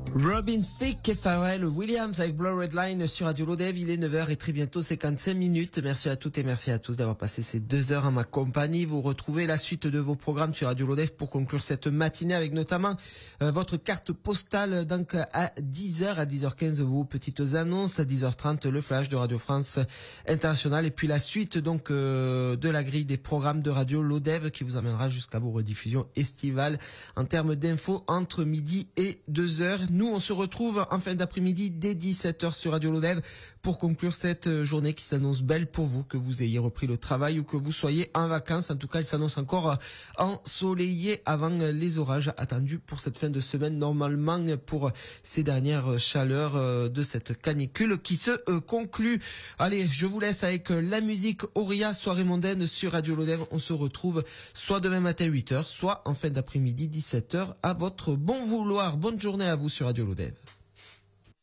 Robin Thicke et Pharrell Williams avec Blur Red Line sur Radio Lodève. Il est 9h et très bientôt 55 minutes. Merci à toutes et merci à tous d'avoir passé ces 2 heures en ma compagnie. Vous retrouvez la suite de vos programmes sur Radio Lodève pour conclure cette matinée avec notamment votre carte postale. Donc à 10h, à 10h15 vos petites annonces, à 10h30 le flash de Radio France Internationale et puis la suite donc de la grille des programmes de Radio Lodève qui vous amènera jusqu'à vos rediffusions estivales en termes d'infos entre midi et 2h. Nous, on se retrouve en fin d'après-midi dès 17h sur Radio Lodève pour conclure cette journée qui s'annonce belle pour vous, que vous ayez repris le travail ou que vous soyez en vacances. En tout cas, il s'annonce encore ensoleillé avant les orages attendus pour cette fin de semaine, normalement pour ces dernières chaleurs de cette canicule qui se conclut. Allez, je vous laisse avec la musique Auria, soirée mondaine sur Radio Lodève. On se retrouve soit demain matin 8h, soit en fin d'après-midi 17h à votre bon vouloir. Bonne journée à vous sur Radio Lodève.